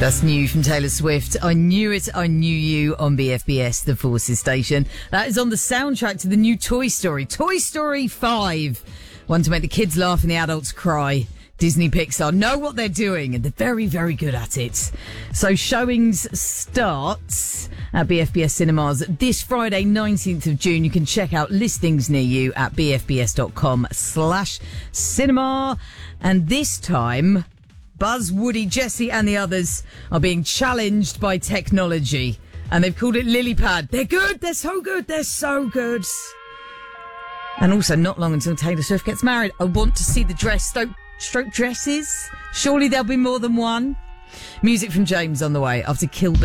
That's new from Taylor Swift. I Knew It, I Knew You on BFBS, the Forces station. That is on the soundtrack to the new Toy Story. Toy Story 5. One to make the kids laugh and the adults cry. Disney Pixar know what they're doing and they're very, very good at it. So showings starts at BFBS Cinemas this Friday, 19th of June. You can check out listings near you at bfbs.com/cinema. And this time, Buzz, Woody, Jessie and the others are being challenged by technology. And they've called it Lilypad. They're good. They're so good. They're so good. And also not long until Taylor Swift gets married. I want to see the stroke dresses. Surely there'll be more than one. Music from James on the way after Kill Bill.